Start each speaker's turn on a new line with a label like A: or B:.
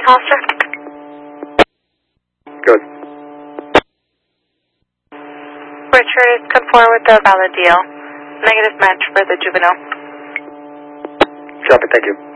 A: Hollister.
B: Good.
A: Richard, conform with the valid deal. Negative match for the juvenile.
B: Copy, thank you.